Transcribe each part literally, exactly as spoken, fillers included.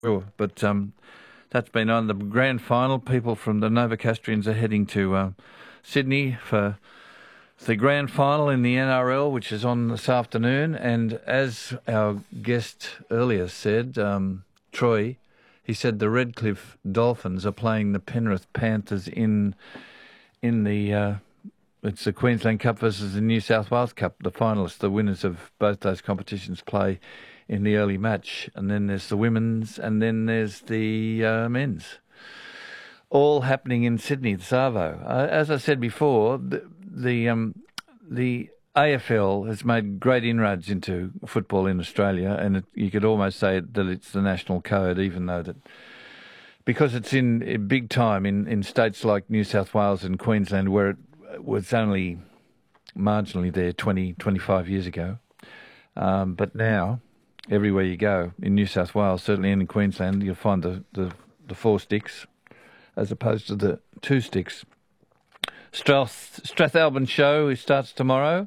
Sure, but um, that's been on the grand final. People from the Novocastrians are heading to uh, Sydney for the grand final in the N R L, which is on this afternoon. And as our guest earlier said, um, Troy, he said the Redcliffe Dolphins are playing the Penrith Panthers in in the uh, it's the Queensland Cup versus the New South Wales Cup. The finalists, the winners of both those competitions, play in the early match, and then there's the women's, and then there's the uh, men's. All happening in Sydney, the Savo. Uh, as I said before, the the, um, the A F L has made great inroads into football in Australia, and it, you could almost say that it's the national code, even though that because it's in, in big time in, in states like New South Wales and Queensland, where it was only marginally there twenty, twenty-five years ago. Um, but now, everywhere you go, in New South Wales, certainly and in Queensland, you'll find the, the, the four sticks as opposed to the two sticks. Strath, Strathalbyn show, it starts tomorrow.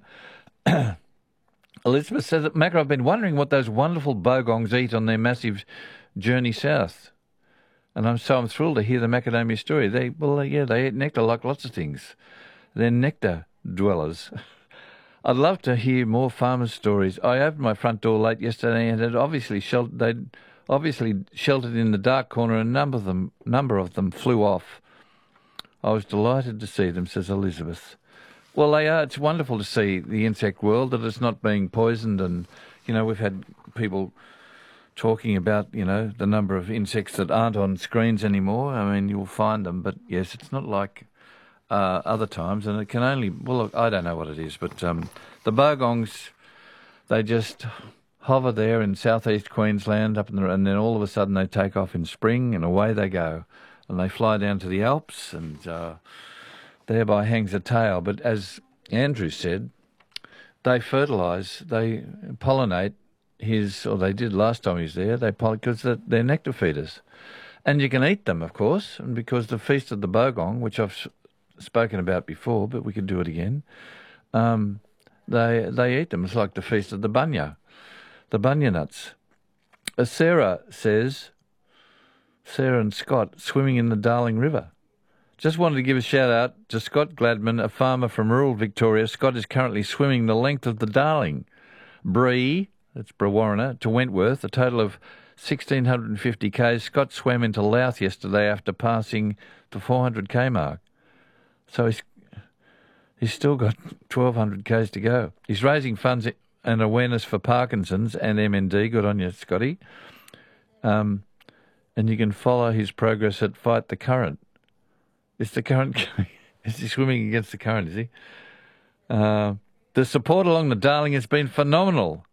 Elizabeth says that, Macca, I've been wondering what those wonderful bogongs eat on their massive journey south. And I'm so I'm thrilled to hear the macadamia story. They Well, yeah, they eat nectar like lots of things. They're nectar dwellers. I'd love to hear more farmers' stories. I opened my front door late yesterday and had obviously sheltered, they'd obviously sheltered in the dark corner, and a number of them, number of them flew off. I was delighted to see them, says Elizabeth. Well, they are. It's wonderful to see the insect world, that it's not being poisoned. And, you know, we've had people talking about, you know, the number of insects that aren't on screens anymore. I mean, you'll find them, but yes, it's not like uh, other times, and it can only, well, look, I don't know what it is, but um, the bogongs, they just hover there in southeast Queensland, up in the, and then all of a sudden they take off in spring, and away they go, and they fly down to the Alps, and uh, thereby hangs a tale. But as Andrew said, they fertilise, they pollinate his, or they did last time he was there, they because they're nectar feeders. And you can eat them, of course, and because the Feast of the Bogong, which I've spoken about before, but we could do it again, um, they they eat them. It's like the Feast of the Bunya, the Bunya nuts. As Sarah says, Sarah and Scott swimming in the Darling River. Just wanted to give a shout out to Scott Gladman, a farmer from rural Victoria. Scott is currently swimming the length of the Darling, Bree, that's Brewarrina, to Wentworth, a total of one thousand six hundred fifty kays. Scott swam into Louth yesterday after passing the four hundred k mark. So he's he's still got twelve hundred kays to go. He's raising funds and awareness for Parkinson's and M N D. Good on you, Scotty. Um, and you can follow his progress at Fight the Current. Is the current? Is he swimming against the current? Is he? Uh, the support along the Darling has been phenomenal.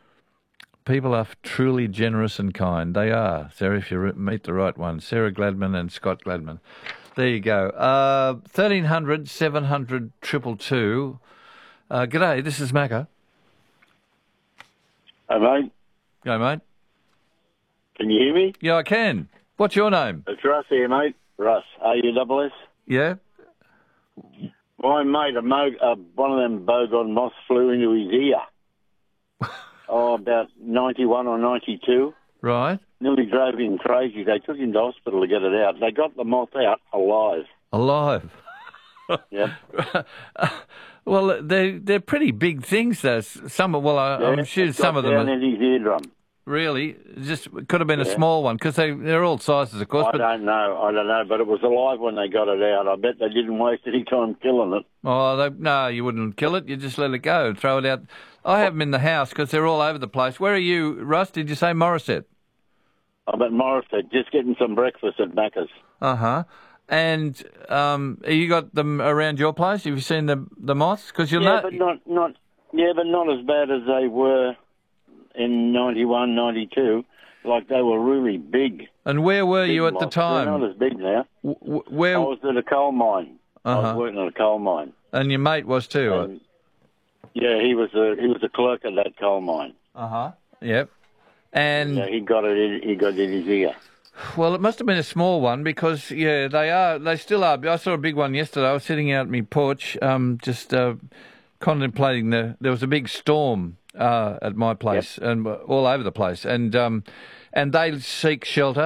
People are truly generous and kind. They are, Sarah, if you meet the right one. Sarah Gladman and Scott Gladman. There you go. Uh, thirteen hundred, seven hundred, two two two. Uh, g'day, this is Macca. Hey, mate. Go, mate. Can you hear me? Yeah, I can. What's your name? It's Russ here, mate. Russ, R U S S. Yeah? My mate, a mo- uh, one of them bogon moths flew into his ear. oh, about ninety-one or ninety-two. Right. Nearly drove him crazy. They took him to hospital to get it out. They got the moth out alive. Alive? Yep. Well, they, they're pretty big things, though. Some, well, I, yeah, I'm sure some of them down are... in his eardrum. Really? Just could have been yeah. a small one, because they, they're all sizes, of course. I but... don't know. I don't know, but it was alive when they got it out. I bet they didn't waste any time killing it. Oh, they, no, you wouldn't kill it. You just let it go, throw it out. I have them in the house because they're all over the place. Where are you, Russ? Did you say Morisset? I'm at Morisset, just getting some breakfast at Macca's. Uh-huh. And um, you got them around your place? Have you seen the the moths? Because you'll yeah, know... but not, not, yeah, but not as bad as they were in ninety-one, ninety-two. Like, they were really big. And where were big you at moths. the time? They're not as big now. W- where? I was at a coal mine. Uh-huh. I was working at a coal mine. And your mate was too? And, yeah, he was a he was a clerk at that coal mine. Uh-huh. Yep. And... Yeah, he got it in, he got it in his ear. Well, it must have been a small one because, yeah, they are, they still are. I saw a big one yesterday. I was sitting out on my porch, um, just uh, contemplating the, there was a big storm uh, at my place and all over the place, and um, and they seek shelter.